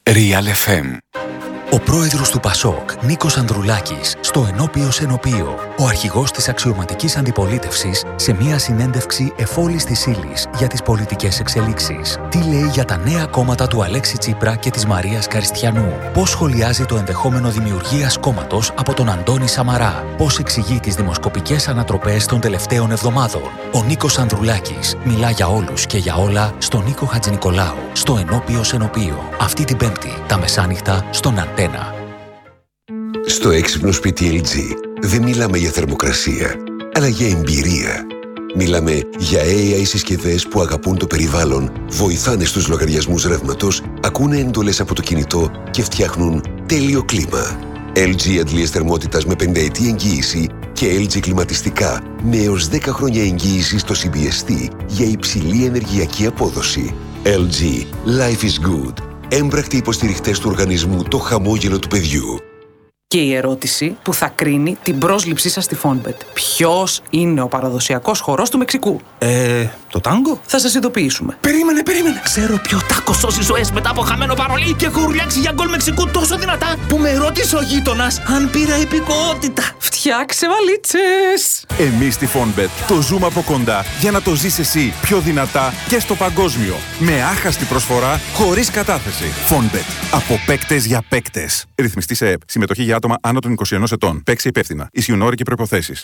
Real FM. Ο πρόεδρος του ΠΑΣΟΚ, Νίκος Ανδρουλάκης, στο ενώπιος ενωπείο. Ο αρχηγός της αξιωματικής αντιπολίτευσης σε μια συνέντευξη εφόλης της ύλης για τις πολιτικές εξελίξεις. Τι λέει για τα νέα κόμματα του Αλέξη Τσίπρα και της Μαρίας Καριστιανού. Πώς σχολιάζει το ενδεχόμενο δημιουργίας κόμματος από τον Αντώνη Σαμαρά. Πώς εξηγεί τις δημοσκοπικές ανατροπές των τελευταίων εβδομάδων. Ο Νίκος Ανδρουλάκης μιλά για όλους και για όλα στον Νίκο Χατζηνικολάου, στο ενώπιος ενωπείο. Αυτή την Πέμπτη, τα μεσάνυχτα, στον Αντένα. Στο έξυπνο σπίτι LG δεν μιλάμε για θερμοκρασία, αλλά για εμπειρία. Μιλάμε για AI συσκευές που αγαπούν το περιβάλλον, βοηθάνε στους λογαριασμούς ρεύματος, ακούνε εντολές από το κινητό και φτιάχνουν τέλειο κλίμα. LG αντλίες θερμότητας με 50ετή εγγύηση και LG κλιματιστικά με έως 10 χρόνια εγγύηση στο CBST για υψηλή ενεργειακή απόδοση. LG. Life is good. Έμπρακτοι υποστηριχτές του οργανισμού Το Χαμόγελο του Παιδιού. Και η ερώτηση που θα κρίνει την πρόσληψή σας στη Fonbet. Ποιος είναι ο παραδοσιακός χορός του Μεξικού? Το τάγκο? Θα σας ειδοποιήσουμε. Περίμενε! Ξέρω ποιο τάκο σώσει ζωές μετά από χαμένο παρολί και έχω ουρλιάξει για γκολ Μεξικού τόσο δυνατά που με ρώτησε ο γείτονας αν πήρα υπηκότητα. Φτιάξε βαλίτσες! Εμείς στη Fonbet το ζούμε από κοντά για να το ζεις εσύ πιο δυνατά και στο παγκόσμιο. Με άχαστη προσφορά, χωρίς κατάθεση. Fonbet. Από παίκτες για παίκτες. Ρυθμιστή σε ΕΠ. Συμμετοχή για άτομα άνω των 21 ετών. Παίξε υπεύθυνα. Ισχύουν όροι και προϋποθέσεις.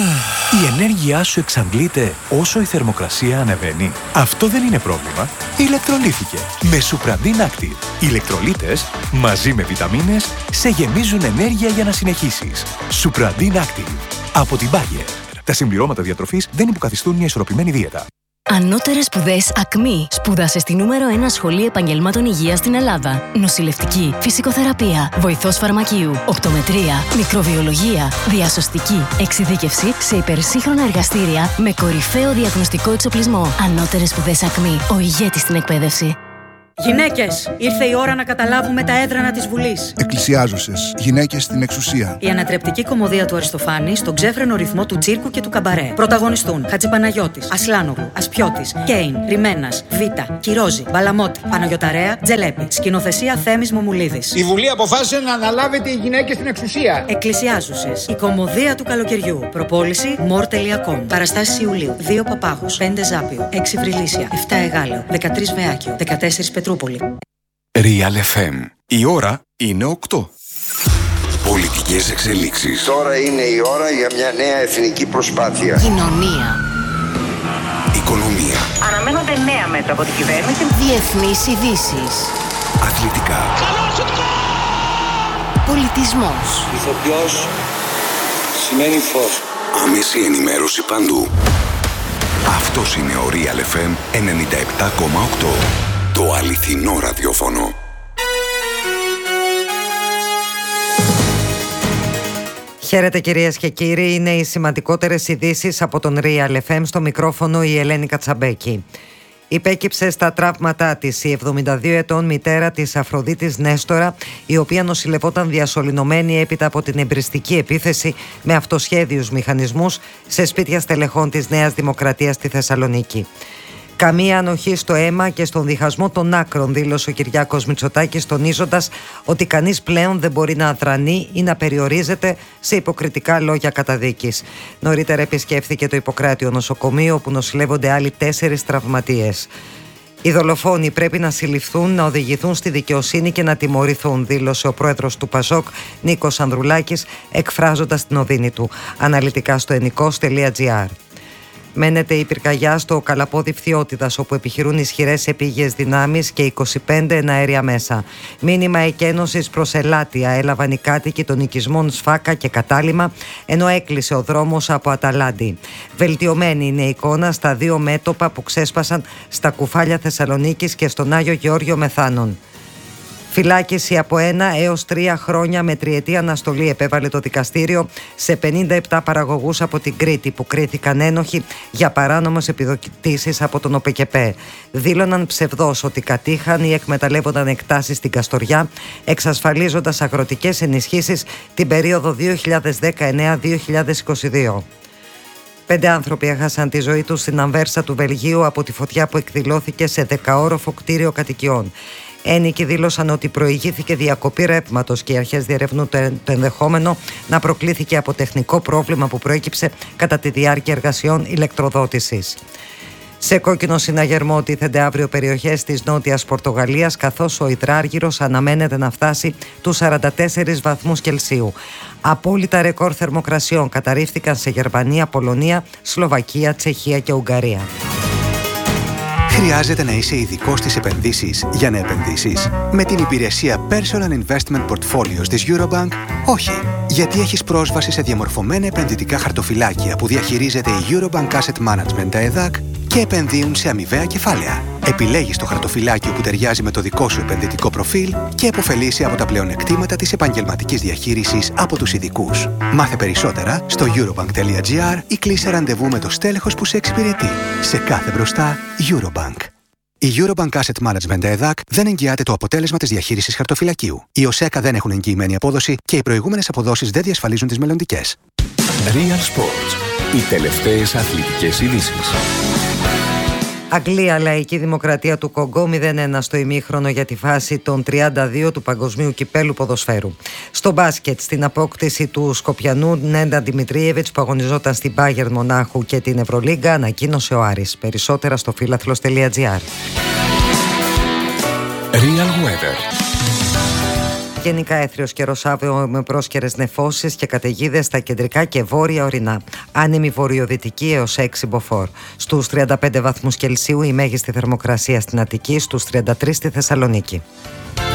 Η ενέργειά σου εξαντλείται όσο η θερμοκρασία ανεβαίνει. Αυτό δεν είναι πρόβλημα. Ηλεκτρολύθηκε με Supradin Active. Οι ηλεκτρολίτες μαζί με βιταμίνες σε γεμίζουν ενέργεια για να συνεχίσεις. Supradin Active από την Bayer. Τα συμπληρώματα διατροφής δεν υποκαθιστούν μια ισορροπημένη δίαιτα. Ανώτερες σπουδές ΑΚΜΗ. Σπούδασε στη νούμερο 1 σχολή επαγγελμάτων υγείας στην Ελλάδα. Νοσηλευτική, φυσικοθεραπεία, βοηθός φαρμακείου, οπτομετρία, μικροβιολογία, διασωστική, εξειδίκευση σε υπερσύγχρονα εργαστήρια με κορυφαίο διαγνωστικό εξοπλισμό. Ανώτερες σπουδές ΑΚΜΗ. Ο ηγέτης στην εκπαίδευση. Γυναίκες, ήρθε η ώρα να καταλάβουμε τα έδρανα της Βουλής. Εκκλησιάζουσες, γυναίκες στην εξουσία. Η ανατρεπτική κωμωδία του Αριστοφάνη στον ξέφρενο ρυθμό του τσίρκου και του καμπαρέ. Πρωταγωνιστούν Χατζηπαναγιώτης, Ασλάνογλου, Ασπιώτης, Κέιν, Ριμένας, Βίτα, Κυρόζη, Μπαλαμότη, Παναγιωταρέα, Τζελέπη. Σκηνοθεσία Θέμης Μομουλίδης. Η Βουλή αποφάσισε να αναλάβετε οι γυναίκες στην εξουσία. Εκκλησιάζουσες, η κωμωδία του καλοκαιριού. Προπόληση more.com. Παραστάσεις Ιουλίου. 2 Παπάγους, 5 Ζάπιο, 6 Βρυλίσια, 7 Εγάλεο, 13 Βεάκιο, 14 Πετρούπολη. Real FM. Η ώρα είναι 8. Πολιτικές εξελίξεις. Τώρα είναι η ώρα για μια νέα εθνική προσπάθεια. Κοινωνία. Οικονομία. Αναμένονται νέα μέτρα από την κυβέρνηση. Διεθνείς ειδήσεις. Αθλητικά. Πολιτισμός. Ηθοποιός σημαίνει φως. Άμεση ενημέρωση παντού. Αυτός είναι ο Real FM 97,8. Το αληθινό ραδιόφωνο. Χαίρετε κυρίες και κύριοι, είναι οι σημαντικότερες ειδήσεις από τον Real FM, στο μικρόφωνο η Ελένη Κατσαμπέκη. Υπέκυψε στα τραύματά της η 72 ετών μητέρα της Αφροδίτης Νέστορα, η οποία νοσηλευόταν διασωληνωμένη έπειτα από την εμπριστική επίθεση με αυτοσχέδιους μηχανισμούς σε σπίτια στελεχών της Νέας Δημοκρατίας στη Θεσσαλονίκη. Καμία ανοχή στο αίμα και στον διχασμό των άκρων, δήλωσε ο Κυριάκος Μητσοτάκης, τονίζοντας ότι κανείς πλέον δεν μπορεί να αδρανεί ή να περιορίζεται σε υποκριτικά λόγια καταδίκης. Νωρίτερα επισκέφθηκε το Ιπποκράτειο νοσοκομείο, όπου νοσηλεύονται άλλοι 4 τραυματίες. Οι δολοφόνοι πρέπει να συλληφθούν, να οδηγηθούν στη δικαιοσύνη και να τιμωρηθούν, δήλωσε ο πρόεδρος του ΠΑΣΟΚ, Νίκος Ανδρουλάκης, εκφράζοντας την οδύνη του. Αναλυτικά στο ενικός.gr. Μένεται η πυρκαγιά στο Καλαπόδι Φθιώτιδας, όπου επιχειρούν ισχυρές επίγειες δυνάμεις και 25 εναέρια μέσα. Μήνυμα εκένωσης προς Ελάτια έλαβαν οι κάτοικοι των οικισμών Σφάκα και Κατάλημα, ενώ έκλεισε ο δρόμος από Αταλάντη. Βελτιωμένη είναι η εικόνα στα 2 μέτωπα που ξέσπασαν στα Κουφάλια Θεσσαλονίκης και στον Άγιο Γεώργιο Μεθάνων. Φυλάκιση από 1 έως 3 χρόνια με τριετή αναστολή επέβαλε το δικαστήριο σε 57 παραγωγούς από την Κρήτη που κρίθηκαν ένοχοι για παράνομες επιδοτήσεις από τον ΟΠΕΚΕΠΕ. Δήλωναν ψευδώς ότι κατήχαν ή εκμεταλλεύονταν εκτάσεις στην Καστοριά, εξασφαλίζοντας αγροτικές ενισχύσεις την περίοδο 2019-2022. 5 άνθρωποι έχασαν τη ζωή τους στην Αμβέρσα του Βελγίου από τη φωτιά που εκδηλώθηκε σε 10όροφο κτίριο κατοικιών. Ένικοι δήλωσαν ότι προηγήθηκε διακοπή ρεύματος και οι αρχές διερευνούν το ενδεχόμενο να προκλήθηκε από τεχνικό πρόβλημα που προέκυψε κατά τη διάρκεια εργασιών ηλεκτροδότησης. Σε κόκκινο συναγερμό τίθενται αύριο περιοχές της Νότιας Πορτογαλίας, καθώς ο υδράργυρος αναμένεται να φτάσει τους 44 βαθμούς Κελσίου. Απόλυτα ρεκόρ θερμοκρασιών καταρρίφθηκαν σε Γερμανία, Πολωνία, Σλοβακία, Τσεχία και Ουγγαρία. Χρειάζεται να είσαι ειδικός στις επενδύσεις για να επενδύσεις? Με την υπηρεσία Personal Investment Portfolios της Eurobank, όχι. Γιατί έχεις πρόσβαση σε διαμορφωμένα επενδυτικά χαρτοφυλάκια που διαχειρίζεται η Eurobank Asset Management ΕΔΑΚ και επενδύουν σε αμοιβαία κεφάλαια. Επιλέγεις το χαρτοφυλάκιο που ταιριάζει με το δικό σου επενδυτικό προφίλ και επωφελείσαι από τα πλεονεκτήματα της επαγγελματικής διαχείρισης από τους ειδικούς. Μάθε περισσότερα στο eurobank.gr ή κλείσε ραντεβού με το στέλεχος που σε εξυπηρετεί. Σε κάθε μπροστά, Eurobank. Η Eurobank Asset Management ΕΔΑΚ δεν εγγυάται το αποτέλεσμα της διαχείρισης χαρτοφυλακίου. Οι ΟΣΕΚΑ δεν έχουν εγγυημένη απόδοση και οι προηγούμενες αποδόσεις δεν διασφαλίζουν τις μελλοντικές. Real Sports. Οι τελευταίες αθλητικές ειδήσεις. Αγγλία, Λαϊκή Δημοκρατία του Κονγκό 0-1 στο ημίχρονο για τη φάση των 32 του Παγκοσμίου Κυπέλου Ποδοσφαίρου. Στο μπάσκετ, στην απόκτηση του Σκοπιανού Νέντα Δημητρίεβιτς που αγωνιζόταν στην Bayern Μονάχου και την Ευρωλίγκα, ανακοίνωσε ο Άρης. Περισσότερα στο φύλαθλος.gr. Real Weather. Γενικά έθριος καιρός αύριο με πρόσκαιρες νεφώσεις και καταιγίδες στα κεντρικά και βόρεια ορεινά. Άνεμη βορειοδυτική έως 6 μποφόρ. Στους 35 βαθμούς Κελσίου η μέγιστη θερμοκρασία στην Αττική, στους 33 στη Θεσσαλονίκη.